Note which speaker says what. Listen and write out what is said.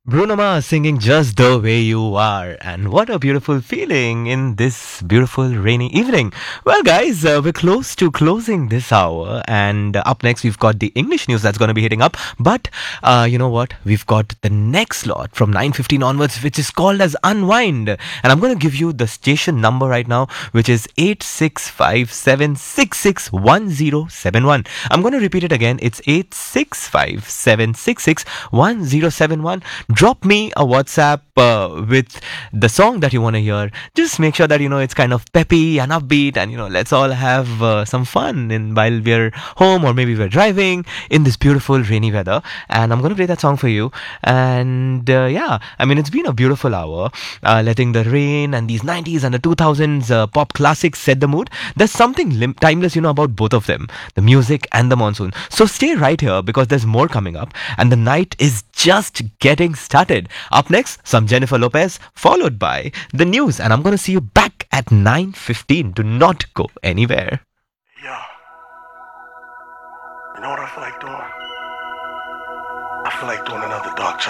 Speaker 1: Bruno Mars singing Just the Way You Are. And what a beautiful feeling in this beautiful rainy evening. Well, guys, we're close to closing this hour. And up next, we've got the English news that's going to be hitting up. But you know what? We've got the next slot from 9:15 onwards, which is called as Unwind. And I'm going to give you the station number right now, which is 8657661071. I'm going to repeat it again. It's 8657661071. Drop me a WhatsApp with the song that you want to hear. Just make sure that it's kind of peppy and upbeat, and let's all have some fun while we're home, or maybe we're driving in this beautiful rainy weather. And I'm gonna play that song for you. And yeah, I mean, it's been a beautiful hour, letting the rain and these 90s and the 2000s pop classics set the mood. There's something timeless about both of them, the music and the monsoon. So stay right here, because there's more coming up, and the night is just getting started. Up next, some Jennifer Lopez, followed by the news, and I'm gonna see you back at 9:15. Do not go anywhere.
Speaker 2: Yeah. You know what I feel like doing? I feel like doing another Dark Child.